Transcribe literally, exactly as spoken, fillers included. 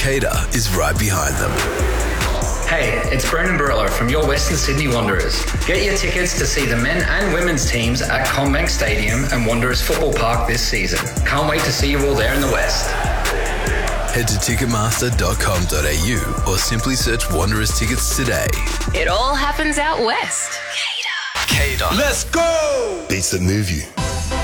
Cater is right behind them. Hey, it's Brendan Burlow from your Western Sydney Wanderers. Get your tickets to see the men and women's teams at CommBank Stadium and Wanderers Football Park this season. Can't wait to see you all there in the West. Head to ticketmaster dot com dot a u or simply search Wanderers tickets today. It all happens out west. Cater. Let's go! Beats that move you.